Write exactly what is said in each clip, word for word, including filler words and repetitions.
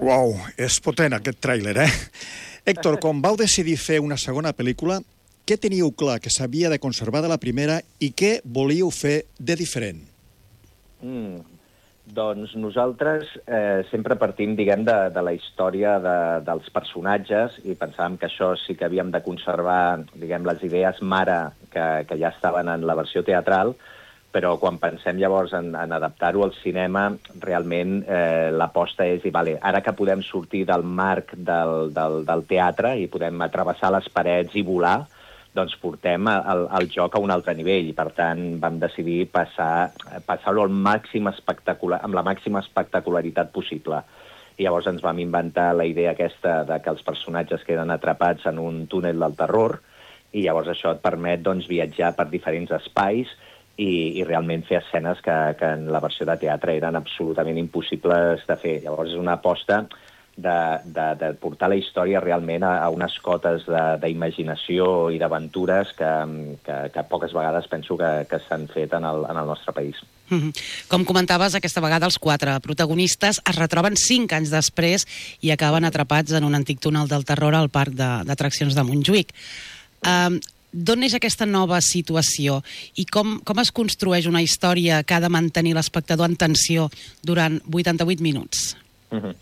Uau, és potent aquest tràiler, eh? Héctor, quan vau decidir fer una segona pel·lícula, què teníeu clar que s'havia de conservar de la primera i què volíeu fer de diferent? Mm, doncs nosaltres eh, sempre partim, diguem, de, de la història de, dels personatges i pensàvem que això sí que havíem de conservar, diguem, les idees mare que, que ja estaven en la versió teatral, però quan pensem llavors en, en adaptar-ho al cinema, realment eh, l'aposta és dir, vale, ara que podem sortir del marc del, del, del teatre i podem travessar les parets i volar, doncs portem el, el joc a un altre nivell. I, per tant, vam decidir passar, passar-ho al màxim espectacular, amb la màxima espectacularitat possible. I llavors ens vam inventar la idea aquesta de que els personatges queden atrapats en un túnel del terror i llavors això et permet doncs, viatjar per diferents espais i, i realment fer escenes que, que en la versió de teatre eren absolutament impossibles de fer. Llavors és una aposta de, de, de portar la història realment a, a unes cotes d'imaginació i d'aventures que, que, que poques vegades penso que, que s'han fet en el, en el nostre país. Mm-hmm. Com comentaves, aquesta vegada els quatre protagonistes es retroben cinc anys després i acaben atrapats en un antic túnel del terror al parc d'atraccions de, de Montjuïc. Um, D'on neix aquesta nova situació i com, com es construeix una història que ha de mantenir l'espectador en tensió durant vuitanta-vuit minuts? Uh-huh.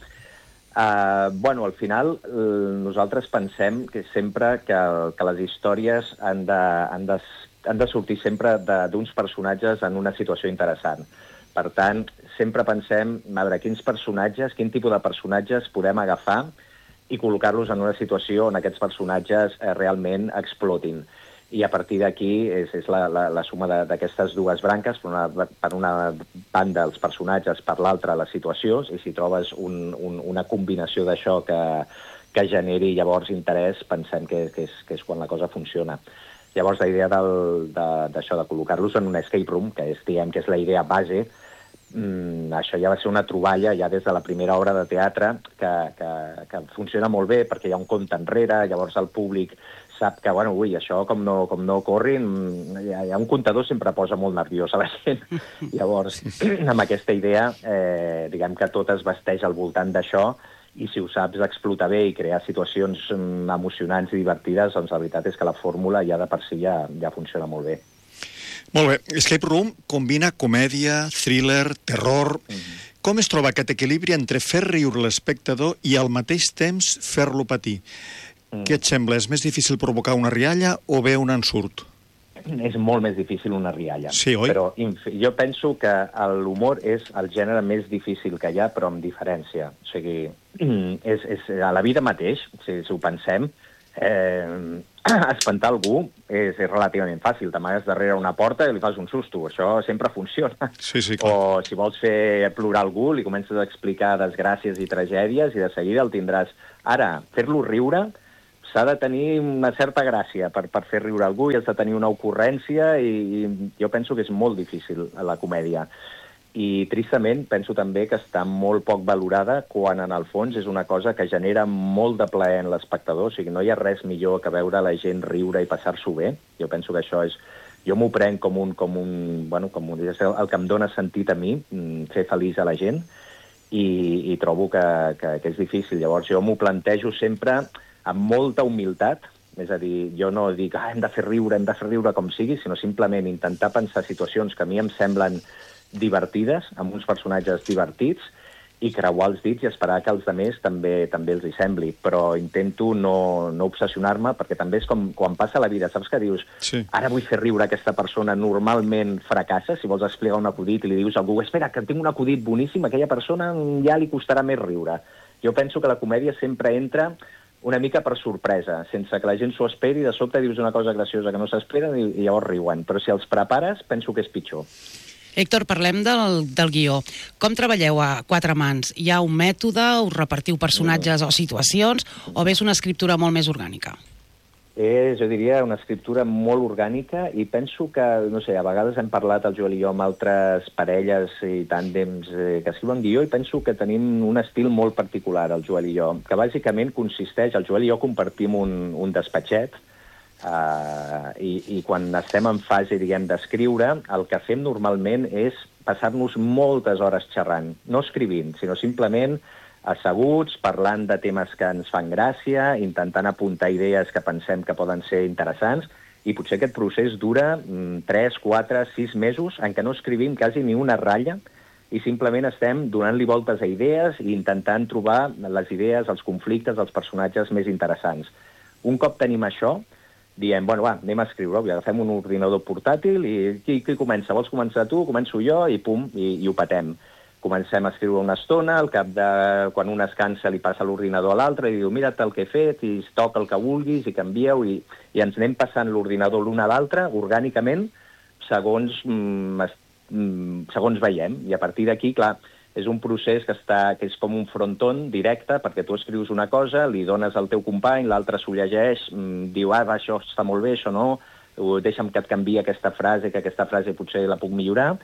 Uh, bueno, al final nosaltres pensem que sempre que, que les històries han de, han de, han de sortir sempre d'uns personatges en una situació interessant. Per tant, sempre pensem a veure quins personatges, quin tipus de personatges podem agafar i col·locar-los en una situació on aquests personatges eh, realment explotin. I a partir d'aquí és, és la, la, la suma d'aquestes dues branques, per una, per una banda els personatges, per l'altra les situacions, i si trobes un, un, una combinació d'això que, que generi llavors interès, pensem que, que, és, que és quan la cosa funciona. Llavors la idea d'això, de, de col·locar-los en un escape room, que és, diguem, que és la idea base, Mm, això ja va ser una troballa ja des de la primera obra de teatre que, que, que funciona molt bé perquè hi ha un compte enrere, llavors el públic sap que, bueno, ui, això com no, com no corrin, hi ha, hi ha un comptador sempre posa molt nerviós a la gent. Llavors, amb aquesta idea, eh, diguem que tot es vesteix al voltant d'això i si ho saps explotar bé i crear situacions emocionants i divertides, doncs la veritat és que la fórmula ja de per si ja, ja funciona molt bé. Molt bé. Escape Room combina comèdia, thriller, terror. Mm-hmm. Com es troba aquest equilibri entre fer riure l'espectador i al mateix temps fer-lo patir? Mm. Què et sembla? És més difícil provocar una rialla o bé un ensurt? És molt més difícil una rialla. Sí, oi? Però jo penso que l'humor és el gènere més difícil que hi ha, però amb diferència. O sigui, és, és a la vida mateix, si, si ho pensem, eh, espantar algú és, és relativament fàcil. T'amagues darrere una porta i li fas un susto. Això sempre funciona. Sí, sí, clar. O si vols fer plorar algú, li comences a explicar desgràcies i tragèdies i de seguida el tindràs. Ara, fer-lo riure s'ha de tenir una certa gràcia per, per fer riure algú i has de tenir una ocurrència i, i jo penso que és molt difícil la comèdia. I tristament penso també que està molt poc valorada quan en el fons és una cosa que genera molt de plaer en l'espectador, o sigui, no hi ha res millor que veure la gent riure i passar-s'ho bé. Jo penso que això és... Jo m'ho prenc com un... Com un, bueno, com un el que em dóna sentit a mi, fer feliç a la gent, i, i trobo que, que, que és difícil. Llavors jo m'ho plantejo sempre amb molta humilitat, és a dir, jo no dic ah, hem de fer riure, hem de fer riure com sigui, sinó simplement intentar pensar situacions que a mi em semblen divertides, amb uns personatges divertits, i creuar els dits i esperar que els altres també també els hi sembli. Però intento no, no obsessionar-me, perquè també és com quan passa la vida, saps que dius, sí, ara vull fer riure aquesta persona, normalment fracassa, si vols explicar un acudit i li dius a algú, espera, que tinc un acudit boníssim, aquella persona ja li costarà més riure. Jo penso que la comèdia sempre entra una mica per sorpresa, sense que la gent s'ho esperi, de sobte dius una cosa graciosa que no s'esperen i, i llavors riuen. Però si els prepares, penso que és pitjor. Héctor, parlem del, del guió. Com treballeu a quatre mans? Hi ha un mètode, us repartiu personatges o situacions, o bé és una escriptura molt més orgànica? És, jo diria, una escriptura molt orgànica i penso que, no sé, a vegades hem parlat el Joel i jo amb altres parelles i tàndems eh, que escriuen guió i penso que tenim un estil molt particular, el Joel i jo, que bàsicament consisteix, el Joel i jo compartim un, un despatxet, Uh, i, i quan estem en fase, diguem, d'escriure, el que fem normalment és passar-nos moltes hores xerrant, no escrivint, sinó simplement asseguts, parlant de temes que ens fan gràcia, intentant apuntar idees que pensem que poden ser interessants, i potser aquest procés dura tres, quatre, sis mesos en què no escrivim quasi ni una ratlla i simplement estem donant-li voltes a idees i intentant trobar les idees, els conflictes, els personatges més interessants. Un cop tenim això, diem, bueno, va, anem a escriure, agafem un ordinador portàtil i qui, qui comença? Vols començar tu? Començo jo i pum, i, i ho patem. Comencem a escriure una estona, al cap de... quan un es cansa li passa l'ordinador a l'altre i diu, mira't el que he fet, i toca el que vulguis, i canvieu, i, i ens anem passant l'ordinador l'un a l'altre, orgànicament, segons, mm, mm, segons veiem. I a partir d'aquí, clar, és un procés que, està, que és com un fronton directe, perquè tu escrius una cosa, li dones al teu company, l'altre s'ho llegeix, mm, diu, ah, va, això està molt bé, això no, deixa'm que et canviï aquesta frase, que aquesta frase potser la puc millorar.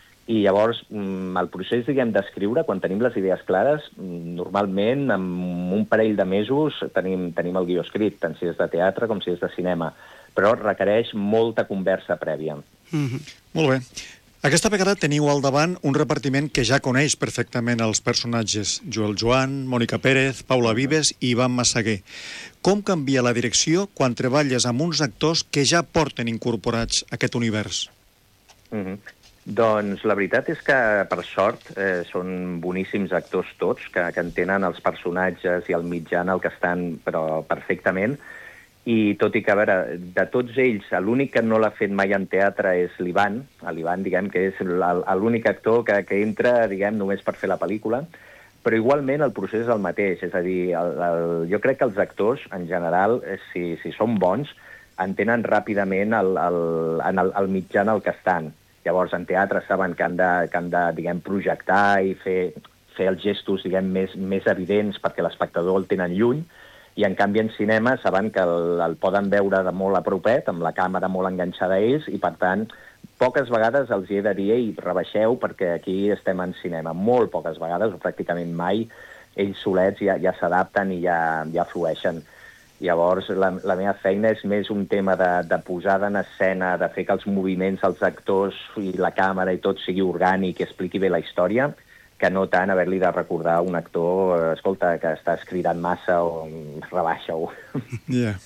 I llavors, el procés, diguem, d'escriure, quan tenim les idees clares, normalment, en un parell de mesos, tenim, tenim el guió escrit, tant si és de teatre com si és de cinema, però requereix molta conversa prèvia. Mm-hmm. Molt bé. Aquesta vegada teniu al davant un repartiment que ja coneix perfectament els personatges. Joel Joan, Mònica Pérez, Paula Vives i Ivan Massaguer. Com canvia la direcció quan treballes amb uns actors que ja porten incorporats a aquest univers? Mm-hmm. Doncs la veritat és que, per sort, eh, són boníssims actors tots, que, que entenen els personatges i el mitjà en el que estan, però perfectament. I tot i que, a veure, de tots ells, l'únic que no l'ha fet mai en teatre és l'Ivan. L'Ivan, diguem, que és l'únic actor que, que entra, diguem, només per fer la pel·lícula. Però igualment el procés és el mateix. És a dir, el, el, jo crec que els actors, en general, si, si són bons, entenen ràpidament el, el, el, el mitjà en el que estan. Llavors, en teatre saben que han de, que han de diguem, projectar i fer, fer els gestos, diguem, més, més evidents perquè l'espectador el tenen lluny, i en canvi en cinema saben que el, el poden veure de molt a propet, amb la càmera molt enganxada a ells, i per tant, poques vegades els hi he de dir, ei, rebaixeu, perquè aquí estem en cinema. Molt poques vegades, o pràcticament mai, ells solets ja, ja s'adapten i ja, ja flueixen. Llavors, la, la meva feina és més un tema de, de posada en escena, de fer que els moviments, els actors i la càmera i tot sigui orgànic i expliqui bé la història, que no tant haver-li de recordar a un actor, escolta, que estàs cridant massa o rebaixa-ho. Yeah.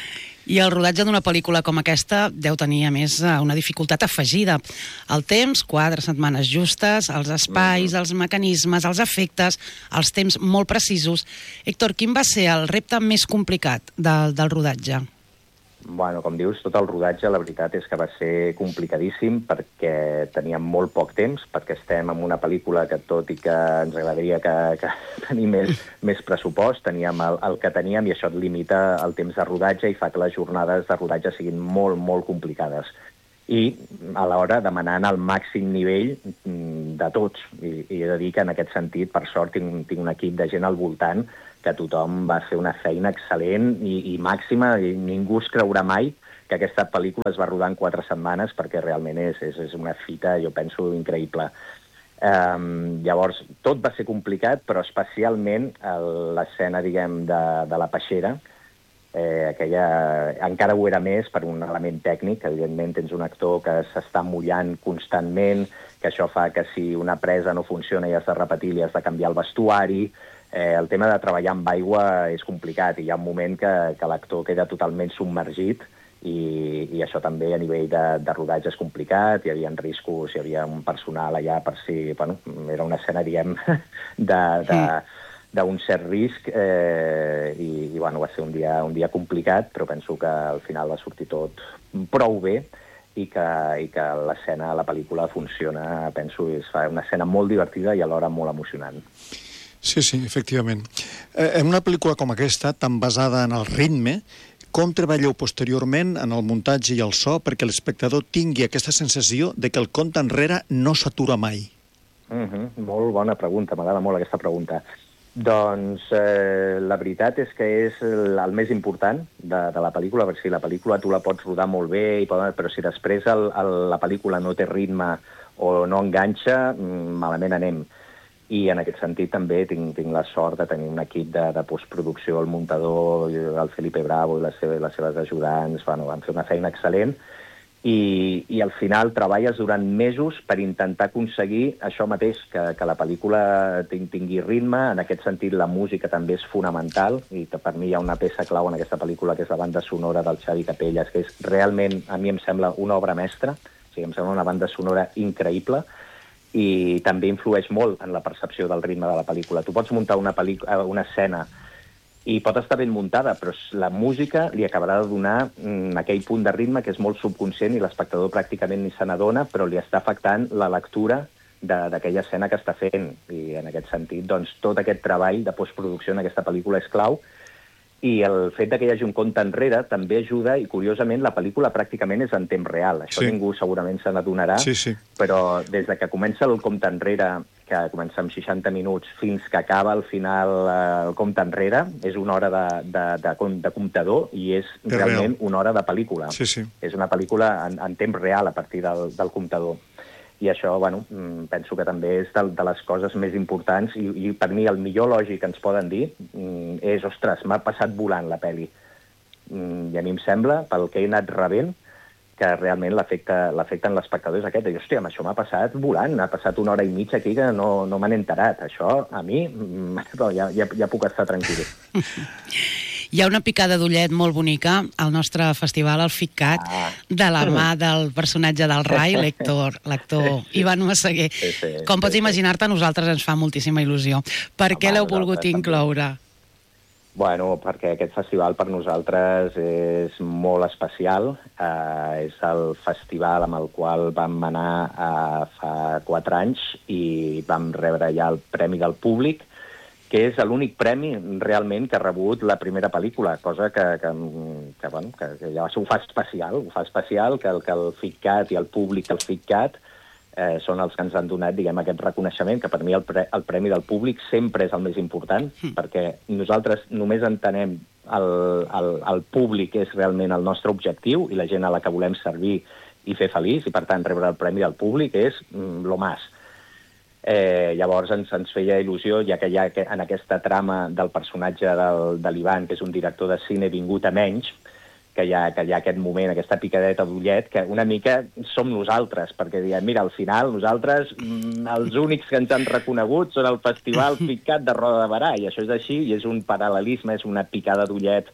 I el rodatge d'una pel·lícula com aquesta deu tenir, a més, una dificultat afegida. El temps, quatre setmanes justes, els espais, els mecanismes, els efectes, els temps molt precisos. Héctor, quin va ser el repte més complicat del, del rodatge? Bueno, com dius, tot el rodatge, la veritat és que va ser complicadíssim perquè teníem molt poc temps, perquè estem en una pel·lícula que, tot i que ens agradaria que, que tenir més, més pressupost, teníem el, el que teníem i això et limita el temps de rodatge i fa que les jornades de rodatge siguin molt, molt complicades. I alhora demanant el màxim nivell de tots. I, i he de dir que en aquest sentit, per sort, tinc, tinc un equip de gent al voltant que tothom va fer una feina excel·lent i, i màxima, i ningú es creurà mai que aquesta pel·lícula es va rodar en quatre setmanes perquè realment és, és, és una fita, jo penso, increïble. Um, llavors, tot va ser complicat, però especialment l'escena, diguem, de, de la peixera, eh, aquella, encara ho era més per un element tècnic. Evidentment tens un actor que s'està mullant constantment, que això fa que si una presa no funciona i has de repetir, li has de canviar el vestuari. Eh, el tema de treballar amb aigua és complicat i hi ha un moment que, que l'actor queda totalment submergit i, i això també a nivell de, de rodatge és complicat. Hi havia riscos, hi havia un personal allà per si... Bueno, era una escena, diguem, de... de d'un cert risc eh, i, i bueno, va ser un dia, un dia complicat, però penso que al final va sortir tot prou bé i que, i que l'escena, la pel·lícula funciona, penso, és una escena molt divertida i alhora molt emocionant. Sí, sí, efectivament. Eh, en una pel·lícula com aquesta, tan basada en el ritme, com treballeu posteriorment en el muntatge i el so perquè l'espectador tingui aquesta sensació de que el compte enrere no s'atura mai? Uh-huh. Molt bona pregunta, m'agrada molt aquesta pregunta. Doncs eh, la veritat és que és el, el més important de, de la pel·lícula, perquè si la pel·lícula tu la pots rodar molt bé, i pot, però si després el, el, la pel·lícula no té ritme o no enganxa, malament anem. I en aquest sentit també tinc, tinc la sort de tenir un equip de, de postproducció, el muntador, el Felipe Bravo i les seves, les seves ajudants, bueno, van fer una feina excel·lent i, i al final treballes durant mesos per intentar aconseguir això mateix, que, que la pel·lícula tingui ritme. En aquest sentit, la música també és fonamental, i per mi hi ha una peça clau en aquesta pel·lícula, que és la banda sonora del Xavi Capellas, que és realment, a mi em sembla, una obra mestra. O sigui, em sembla una banda sonora increïble, i també influeix molt en la percepció del ritme de la pel·lícula. Tu pots muntar una, una escena i pot estar ben muntada, però la música li acabarà de donar mm, aquell punt de ritme que és molt subconscient i l'espectador pràcticament ni se n'adona, però li està afectant la lectura d'aquella escena que està fent. I en aquest sentit, doncs, tot aquest treball de postproducció en aquesta pel·lícula és clau, i el fet que hi hagi un compte enrere també ajuda, i curiosament la pel·lícula pràcticament és en temps real. Això sí. Ningú segurament se n'adonarà, sí, sí. Però des de que comença el compte enrere, que comença amb seixanta minuts, fins que acaba al final eh, el compte enrere, és una hora de, de, de, de comptador, i és de realment real. Una hora de pel·lícula. Sí, sí. És una pel·lícula en, en temps real a partir del, del comptador. I això, bueno, penso que també és de, de les coses més importants, i, i per mi el millor lògic que ens poden dir és, ostres, m'ha passat volant la pel·li. I a mi em sembla, pel que he anat rebent, que realment l'efecte en l'espectador és aquest. I, hòstia, això m'ha passat volant, ha passat una hora i mitja aquí que no, no m'han enterat. Això, a mi, ja, ja, ja puc estar tranquil. Hi ha una picada d'ullet molt bonica al nostre festival, el FICCAT, ah. de la mà del personatge del Rai, l'actor sí. Ivan Massaguer. Sí, sí, Com pots sí, imaginar-te, a nosaltres ens fa moltíssima il·lusió. Per Home, què l'heu volgut incloure? Bueno, perquè aquest festival per nosaltres és molt especial. Eh, és el festival amb el qual vam anar eh, fa quatre anys i vam rebre ja el Premi del Públic, que és l'únic premi realment que ha rebut la primera pel·lícula, cosa que, que, que, bueno, que, que ja ho fa especial, ho fa especial, que el, que el FICCAT i el públic del FICCAT eh, són els que ens han donat, diguem, aquest reconeixement, que per mi el, pre, el premi del públic sempre és el més important, mm. perquè nosaltres només entenem el, el, el públic és realment el nostre objectiu i la gent a la que volem servir i fer feliç, i per tant rebre el premi del públic és mm, lo más. Eh, llavors ens, ens feia il·lusió, ja que hi ha en aquesta trama del personatge del, de l'Ivan, que és un director de cine vingut a menys, que hi ha, que hi ha aquest moment, aquesta picadeta d'ullet, que una mica som nosaltres, perquè diem, mira, al final nosaltres, mm, els únics que ens han reconegut són el Festival FICCAT de Roda de Berà, i això és així, i és un paral·lelisme, és una picada d'ullet,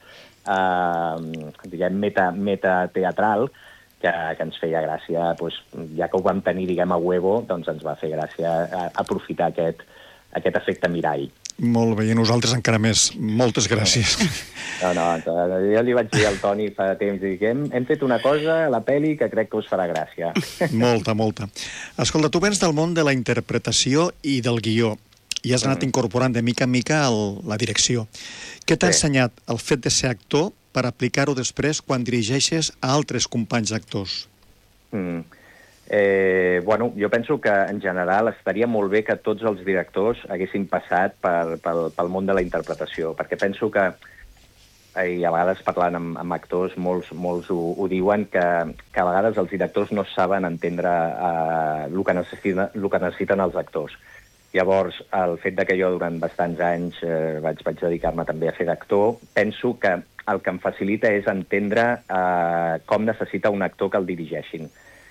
eh, diguem, meta, metateatral, que, que ens feia gràcia, doncs, ja que ho vam tenir, diguem, a huevo, doncs ens va fer gràcia aprofitar aquest, aquest efecte mirall. Molt bé, i nosaltres encara més. Moltes gràcies. No, no, jo li vaig dir al Toni fa temps, dic, hem, hem fet una cosa a la pel·li que crec que us farà gràcia. Molta, molta. Escolta, tu vens del món de la interpretació i del guió, i has anat mm. incorporant de mica en mica el, la direcció. Què t'ha sí. ensenyat el fet de ser actor per aplicar-ho després quan dirigeixes a altres companys actors? Mm. Eh, bueno, jo penso que en general estaria molt bé que tots els directors haguessin passat per, pel, pel món de la interpretació, perquè penso que, i a vegades parlant amb, amb actors, molts, molts ho, ho diuen, que, que a vegades els directors no saben entendre eh, el, que necessiten, el que necessiten els actors. Llavors, el fet de que jo durant bastants anys eh, vaig, vaig dedicar-me també a fer d'actor, penso que el que em facilita és entendre eh, com necessita un actor que el dirigeixin.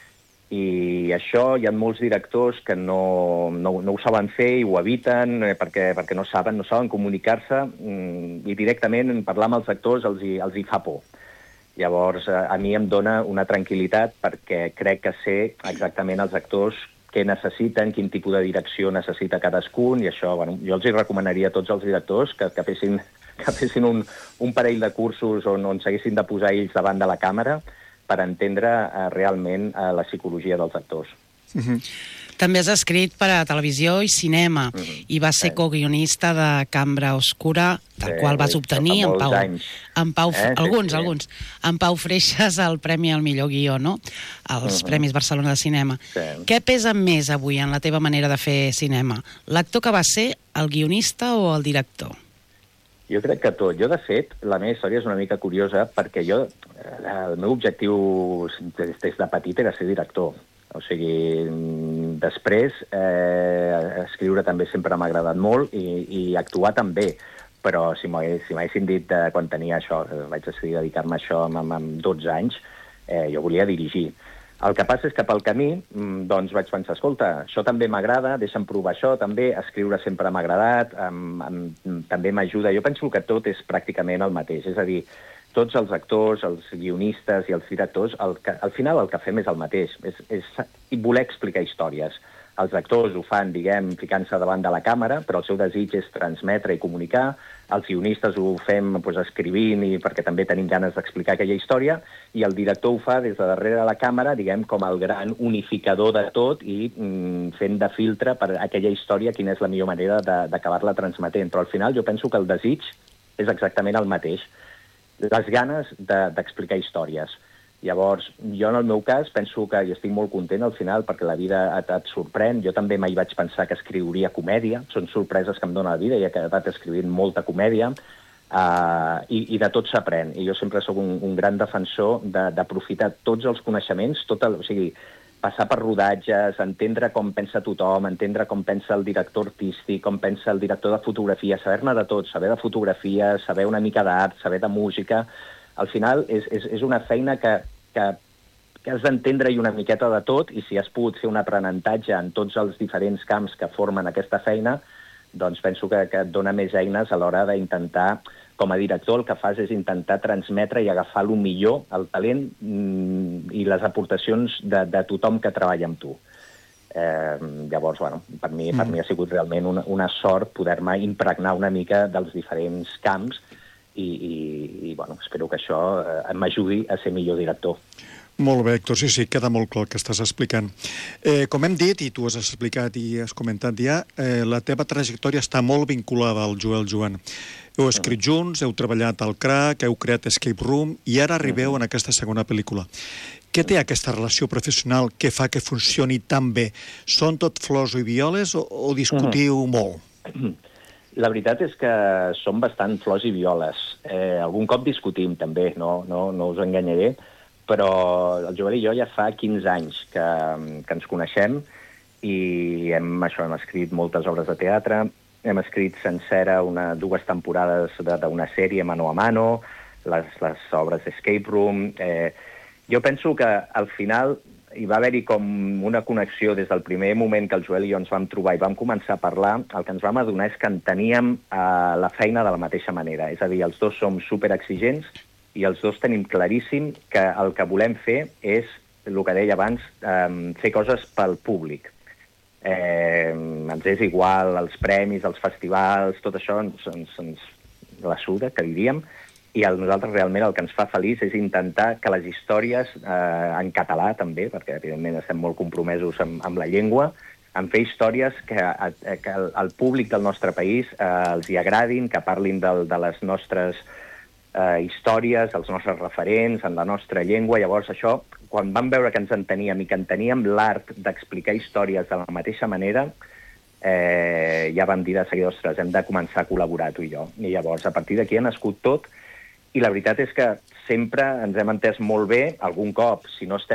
I això hi ha molts directors que no, no, no ho saben fer i ho eviten eh, perquè, perquè no saben, no saben comunicar-se mm, i directament parlar amb els actors els hi, els hi fa por. Llavors, eh, a mi em dona una tranquil·litat perquè crec que sé exactament els actors què necessiten, quin tipus de direcció necessita cadascun, i això, bueno, jo els hi recomanaria a tots els directors que, que fessin, que fessin un, un parell de cursos on, on s'haguessin de posar ells davant de la càmera per entendre eh, realment eh, la psicologia dels actors. Mm-hmm. També has escrit per a televisió i cinema, mm-hmm. i vas ser sí. co-guionista de Cambra Oscura, del sí, qual vas obtenir en Pau, en Pau eh? alguns, sí, sí. alguns, en Pau Freixas el Premi al millor guió, no? Els mm-hmm. Premis Barcelona de Cinema. Sí. Què pesa més avui en la teva manera de fer cinema? L'actor que vas ser, el guionista o el director? Jo crec que tot. Jo, de fet, la meva història és una mica curiosa perquè jo, el meu objectiu des, des de petit era ser director. O sigui, després, eh, escriure també sempre m'ha agradat molt i, i actuar també. Però si m'haguessin dit eh, quan tenia això, vaig decidir dedicar-me a això amb, amb dotze anys, Eh, jo volia dirigir. El que passa és que pel camí doncs vaig pensar, escolta, això també m'agrada, deixa'm provar això, també escriure sempre m'ha agradat, em, em, també m'ajuda. Jo penso que tot és pràcticament el mateix, és a dir, tots els actors, els guionistes i els directors, el que, al final el que fem és el mateix, és, és voler explicar històries. Els actors ho fan, diguem, ficant-se davant de la càmera, però el seu desig és transmetre i comunicar. Els guionistes ho fem doncs, escrivint i perquè també tenim ganes d'explicar aquella història, i el director ho fa des de darrere de la càmera, diguem, com el gran unificador de tot i mm, fent de filtre per aquella història quina és la millor manera d'acabar-la transmetent. Però al final jo penso que el desig és exactament el mateix. Les ganes d'explicar de, històries. Llavors, jo en el meu cas penso que hi estic molt content al final perquè la vida et, et sorprèn. Jo també mai vaig pensar que escriuria comèdia. Són sorpreses que em dóna la vida i he acabat escrivint molta comèdia. Uh, i, i de tot s'aprèn. I jo sempre sóc un, un gran defensor d'aprofitar tots els coneixements, tot el, o sigui, passar per rodatges, entendre com pensa tothom, entendre com pensa el director artístic, com pensa el director de fotografia, saber-ne de tot, saber de fotografia, saber una mica d'art, saber de música. Al final és, és, és una feina que, que, que has d'entendre i una miqueta de tot, i si has pogut fer un aprenentatge en tots els diferents camps que formen aquesta feina, doncs penso que, que et dona més eines a l'hora d'intentar, com a director, el que fas és intentar transmetre i agafar el millor, el talent mmm, i les aportacions de, de tothom que treballa amb tu. Eh, llavors, bueno, per mi, per mi ha sigut realment una, una sort poder-me impregnar una mica dels diferents camps i, i, i bueno, espero que això eh, m'ajudi a ser millor director. Molt bé, Héctor, sí, sí, queda molt clar el que estàs explicant. Eh, com hem dit, i tu has explicat i has comentat ja, eh, la teva trajectòria està molt vinculada al Joel Joan. Heu escrit junts, heu treballat al crac, heu creat Escape Room i ara arribeu en aquesta segona pel·lícula. Què té aquesta relació professional que fa que funcioni tan bé? Són tot flors i violes o, o discutiu mm. molt? La veritat és que som bastant flors i violes. Eh, algun cop discutim també, no, no, no us enganyaré, però el Joel i jo ja fa quinze anys que, que ens coneixem i hem, això, hem escrit moltes obres de teatre, hem escrit sencera una, dues temporades d'una sèrie mano a mano, les, les obres d'Escape Room. Eh, jo penso que al final hi va haver-hi com una connexió des del primer moment que el Joel i jo ens vam trobar i vam començar a parlar. El que ens vam adonar és que enteníem eh, la feina de la mateixa manera. És a dir, els dos som superexigents i els dos tenim claríssim que el que volem fer és, el que deia abans, eh, fer coses pel públic. Eh, ens és igual els premis, els festivals, tot això ens, ens, ens la suda, que diríem, i a nosaltres realment el que ens fa feliç és intentar que les històries, eh, en català també, perquè evidentment estem molt compromesos amb, amb la llengua, en fer històries que, que el, el públic del nostre país eh, els hi agradin, que parlin de, de les nostres eh, històries, els nostres referents, en la nostra llengua. Llavors això, quan vam veure que ens enteníem i que enteníem l'art d'explicar històries de la mateixa manera, eh, ja vam dir de seguida, ostres, hem de començar a col·laborar tu i jo. I llavors, a partir d'aquí ha nascut tot, i la veritat és que sempre ens hem entès molt bé, algun cop, si no estem